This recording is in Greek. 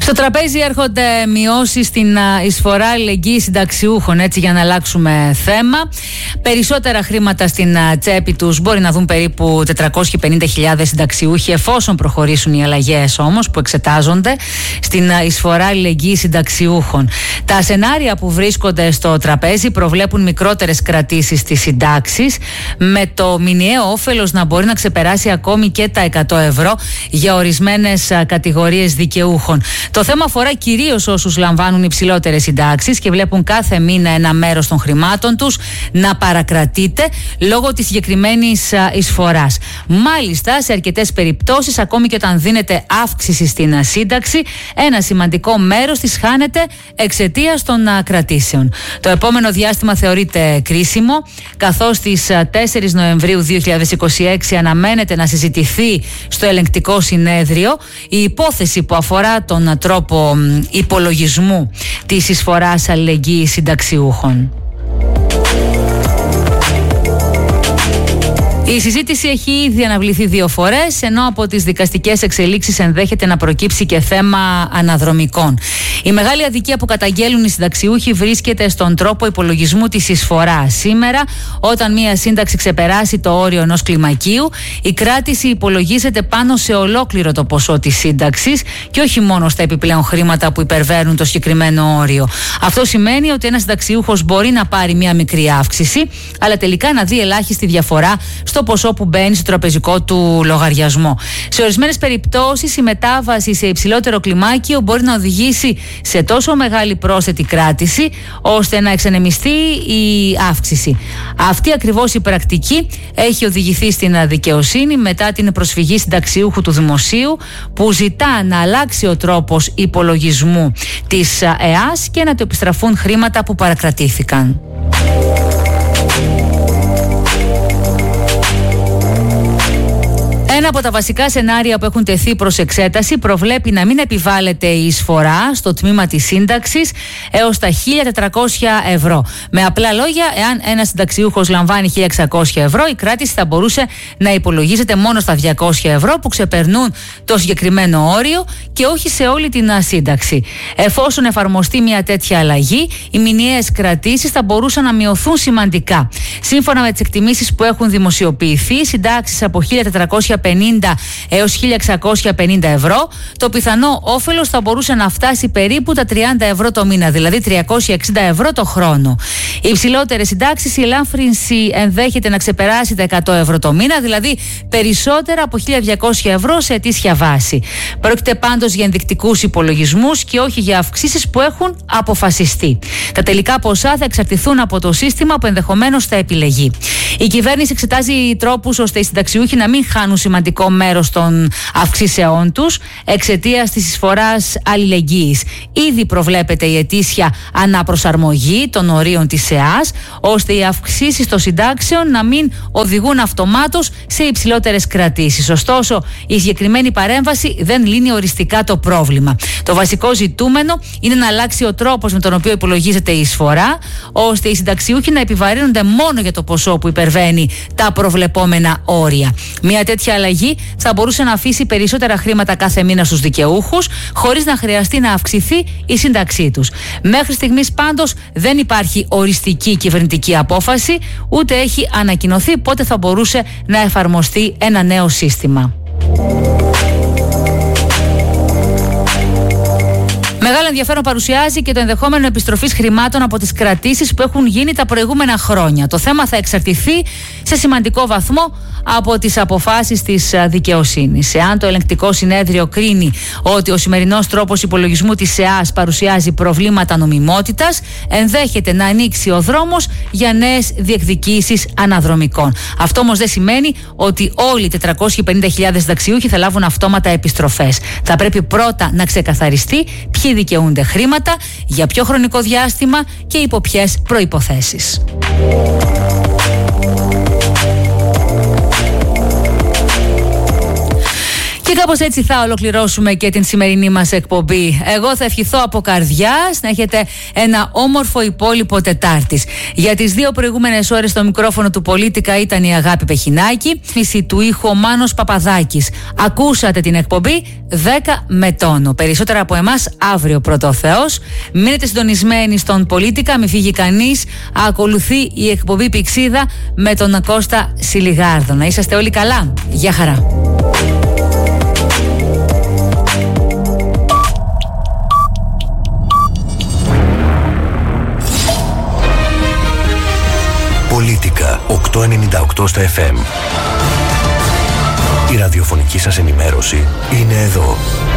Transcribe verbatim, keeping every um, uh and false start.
Στο τραπέζι έρχονται μειώσεις στην εισφορά αλληλεγγύης συνταξιούχων, έτσι για να αλλάξουμε θέμα. Περισσότερα χρήματα στην τσέπη τους μπορεί να δουν περίπου τετρακόσιες πενήντα χιλιάδες συνταξιούχοι, εφόσον προχωρήσουν οι αλλαγές όμως που εξετάζονται στην εισφορά αλληλεγγύης συνταξιούχων. Τα σενάρια που βρίσκονται στο τραπέζι προβλέπουν μικρότερες κρατήσεις στις συντάξεις, με το μηνιαίο όφελος να μπορεί να ξεπεράσει ακόμη και τα εκατό ευρώ για ορισμένες κατηγορίες δικαιούχων. Το θέμα αφορά κυρίως όσους λαμβάνουν υψηλότερες συντάξεις και βλέπουν κάθε μήνα ένα μέρος των χρημάτων τους να παρακρατείται λόγω της συγκεκριμένης εισφοράς. Μάλιστα, σε αρκετές περιπτώσεις, ακόμη και όταν δίνεται αύξηση στην σύνταξη, ένα σημαντικό μέρος της χάνεται εξαιτίας των κρατήσεων. Το επόμενο διάστημα θεωρείται κρίσιμο, καθώς στις τέσσερις Νοεμβρίου δύο χιλιάδες είκοσι έξι αναμένεται να συζητηθεί στο ελεγκτικό συνέδριο η υπόθεση που αφορά τον τρόπο υπολογισμού της εισφοράς αλληλεγγύης συνταξιούχων. Η συζήτηση έχει ήδη αναβληθεί δύο φορές, ενώ από τις δικαστικές εξελίξεις ενδέχεται να προκύψει και θέμα αναδρομικών. Η μεγάλη αδικία που καταγγέλουν οι συνταξιούχοι βρίσκεται στον τρόπο υπολογισμού της εισφοράς. Σήμερα, όταν μία σύνταξη ξεπεράσει το όριο ενός κλιμακίου, η κράτηση υπολογίζεται πάνω σε ολόκληρο το ποσό της σύνταξης και όχι μόνο στα επιπλέον χρήματα που υπερβαίνουν το συγκεκριμένο όριο. Αυτό σημαίνει ότι ένας συνταξιούχος μπορεί να πάρει μία μικρή αύξηση, αλλά τελικά να δει ελάχιστη διαφορά στο ποσό που μπαίνει στο τραπεζικό του λογαριασμό. Σε ορισμένες περιπτώσεις, η μετάβαση σε υψηλότερο κλιμάκιο μπορεί να οδηγήσει σε τόσο μεγάλη πρόσθετη κράτηση, ώστε να εξανεμιστεί η αύξηση. Αυτή ακριβώς η πρακτική έχει οδηγηθεί στην δικαιοσύνη μετά την προσφυγή συνταξιούχου του Δημοσίου, που ζητά να αλλάξει ο τρόπος υπολογισμού της ΕΑΣ και να του επιστραφούν χρήματα που παρακρατήθηκαν. Ένα από τα βασικά σενάρια που έχουν τεθεί προς εξέταση προβλέπει να μην επιβάλλεται η εισφορά στο τμήμα της σύνταξης έως τα χίλια τετρακόσια ευρώ. Με απλά λόγια, εάν ένας συνταξιούχος λαμβάνει χίλια εξακόσια ευρώ, η κράτηση θα μπορούσε να υπολογίζεται μόνο στα διακόσια ευρώ που ξεπερνούν το συγκεκριμένο όριο και όχι σε όλη την σύνταξη. Εφόσον εφαρμοστεί μια τέτοια αλλαγή, οι μηνιαίες κρατήσεις θα μπορούσαν να μειωθούν σημαντικά. Σύμφωνα με τις εκτιμήσεις που έχουν δημοσιοποιηθεί, συντάξεις από χίλια τετρακόσια πενήντα έως χίλια εξακόσια πενήντα ευρώ, το πιθανό όφελος θα μπορούσε να φτάσει περίπου τα τριάντα ευρώ το μήνα, δηλαδή τριακόσια εξήντα ευρώ το χρόνο. Οι υψηλότερες συντάξεις, η ελάφρυνση ενδέχεται να ξεπεράσει τα εκατό ευρώ το μήνα, δηλαδή περισσότερα από χίλια διακόσια ευρώ σε ετήσια βάση. Πρόκειται πάντως για ενδεικτικούς υπολογισμούς και όχι για αυξήσεις που έχουν αποφασιστεί. Τα τελικά ποσά θα εξαρτηθούν από το σύστημα που ενδεχομένως θα επιλεγεί. Η κυβέρνηση εξετάζει τρόπους ώστε οι συνταξιούχοι να μην χάνουν σημαντικό μέρος των αυξήσεών τους εξαιτίας της εισφοράς αλληλεγγύης. Ήδη προβλέπεται η ετήσια αναπροσαρμογή των ορίων της ΕΑΣ, ώστε οι αυξήσεις των συντάξεων να μην οδηγούν αυτομάτως σε υψηλότερες κρατήσεις. Ωστόσο, η συγκεκριμένη παρέμβαση δεν λύνει οριστικά το πρόβλημα. Το βασικό ζητούμενο είναι να αλλάξει ο τρόπος με τον οποίο υπολογίζεται η εισφορά, ώστε οι συνταξιούχοι να επιβαρύνονται μόνο για το ποσό που υπερβαίνει τα προβλεπόμενα όρια. Μια τέτοια αλλαγή θα μπορούσε να αφήσει περισσότερα χρήματα κάθε μήνα στους δικαιούχους, χωρίς να χρειαστεί να αυξηθεί η σύνταξή τους. Μέχρι στιγμής πάντως δεν υπάρχει οριστική κυβερνητική απόφαση, ούτε έχει ανακοινωθεί πότε θα μπορούσε να εφαρμοστεί ένα νέο σύστημα. Μεγάλο ενδιαφέρον παρουσιάζει και το ενδεχόμενο επιστροφής χρημάτων από τις κρατήσεις που έχουν γίνει τα προηγούμενα χρόνια. Το θέμα θα εξαρτηθεί σε σημαντικό βαθμό από τις αποφάσεις της δικαιοσύνης. Εάν το ελεγκτικό συνέδριο κρίνει ότι ο σημερινός τρόπος υπολογισμού της ΕΑΣ παρουσιάζει προβλήματα νομιμότητας, ενδέχεται να ανοίξει ο δρόμος για νέες διεκδικήσεις αναδρομικών. Αυτό όμως δεν σημαίνει ότι όλοι οι τετρακόσιες πενήντα χιλιάδες συνταξιούχοι θα λάβουν αυτόματα επιστροφές. Θα πρέπει πρώτα να ξεκαθαριστεί ποιοι δικαιούνται χρήματα, για ποιο χρονικό διάστημα και υπό ποιες προϋποθέσεις. Και κάπως έτσι θα ολοκληρώσουμε και την σημερινή μας εκπομπή. Εγώ θα ευχηθώ από καρδιάς να έχετε ένα όμορφο υπόλοιπο Τετάρτης. Για τις δύο προηγούμενες ώρες στο μικρόφωνο του Πολίτικα ήταν η Αγάπη Πεχινάκη, μισή του ήχου ο Μάνος Παπαδάκης. Ακούσατε την εκπομπή δέκα με τόνο. Περισσότερα από εμάς αύριο, πρώτο ο Θεός. Μείνετε συντονισμένοι στον Πολίτικα, μην φύγει κανείς. Ακολουθεί η εκπομπή Πηξίδα με τον Κώστα Σιλιγάρδο. Να είσαστε όλοι καλά. Γεια χαρά. Πολίτικα οκτακόσια ενενήντα οκτώ στα εφ εμ. Η ραδιοφωνική σας ενημέρωση είναι εδώ.